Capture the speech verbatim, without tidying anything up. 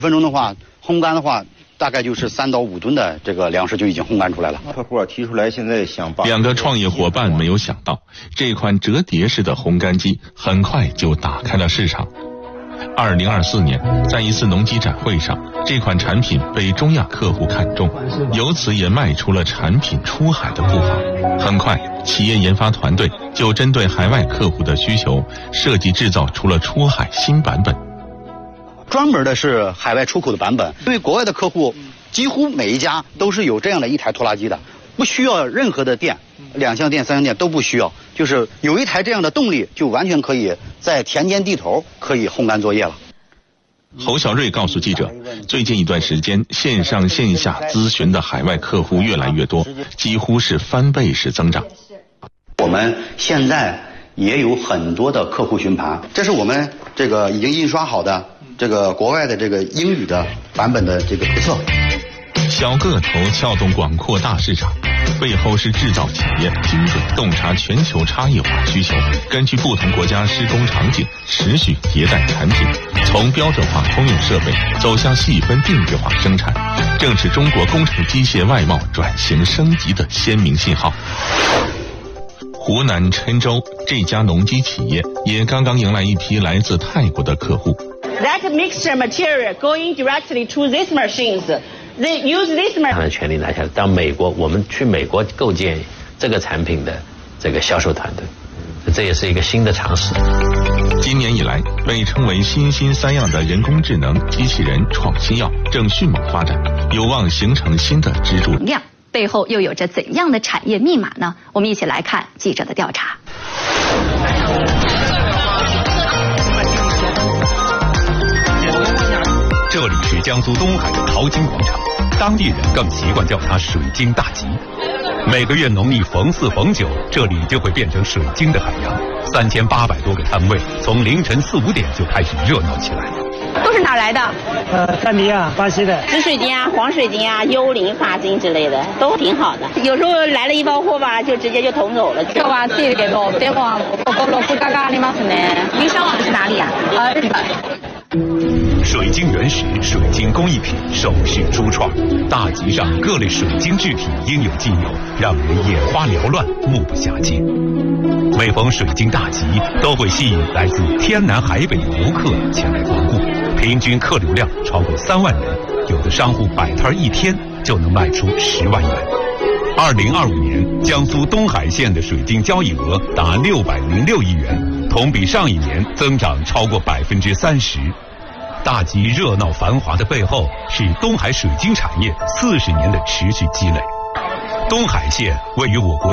分钟的话，烘干的话，大概就是三到五吨的这个粮食就已经烘干出来了。 客户提出来，现在想把两个创业伙伴没有想到，这款折叠式的烘干机很快就打开了市场。二零二四年，在一次农机展会上，这款产品被中亚客户看中，由此也迈出了产品出海的步伐。很快，企业研发团队就针对海外客户的需求，设计制造出了出海新版本。 专门的是海外出口的版本，对国外的客户，几乎每一家都是有这样的一台拖拉机的，不需要任何的电，两相电、三相电都不需要，就是有一台这样的动力，就完全可以在田间地头可以烘干作业了。 侯小瑞告诉记者，最近一段时间，线上线下咨询的海外客户越来越多，几乎是翻倍式增长。 我们现在也有很多的客户询盘，这是我们这个已经印刷好的这个国外的这个英语的版本的这个图册。 小个头撬动广阔大市场，背后是制造企业精准洞察全球差异化需求，根据不同国家施工场景持续迭代产品，从标准化通用设备走向细分定制化生产，正是中国工程机械外贸转型升级的鲜明信号。湖南郴州这家农机企业也刚刚迎来一批来自泰国的客户。 That mixture material going directly to these machines. They use this material. 他的权利拿下来，到美国，我们去美国构建这个产品的这个销售团队，这也是一个新的尝试。 今年以来，被称为新新三样的人工智能机器人创新药正迅猛发展，有望形成新的支柱。 量背后又有着怎样的产业密码呢？我们一起来看记者的调查。 这里是江苏东海的淘金广场，当地人更习惯叫它水晶大集。每个月农历逢四逢九，这里就会变成水晶的海洋。三千八百多个摊位，从凌晨四五点就开始热闹起来。 都是哪来的？ 呃，赞比亚、巴西的。 紫水晶啊、黄水晶啊、幽灵发晶之类的，都挺好的。有时候来了一包货吧，就直接就捅走了。 这哇，自己给多，别光我够了，不嘎嘎的吗？呢？您销往的是哪里啊？呃，日本。 水晶原石、水晶工艺品、首饰珠创，大集上各类水晶制品应有尽有，让人眼花缭乱，目不暇接。每逢水晶大集，都会吸引来自天南海北的游客前来光顾，平均客流量超过三万人，有的商户摆摊一天就能卖出十万元。二零二五年，江苏东海县的水晶交易额达六百零六亿元，同比上一年增长超过百分之三十。大集热闹繁华的背后，是东海水晶产业四十年的持续积累。东海县位于我国